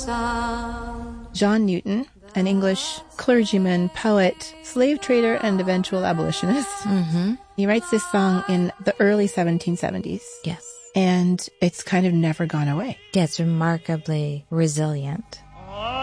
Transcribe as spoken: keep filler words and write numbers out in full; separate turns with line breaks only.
John Newton, an English clergyman, poet, slave trader, and eventual abolitionist.
Mm-hmm.
He writes this song in the early seventeen seventies.
Yes.
And it's kind of never gone away.
Yeah, it's remarkably resilient.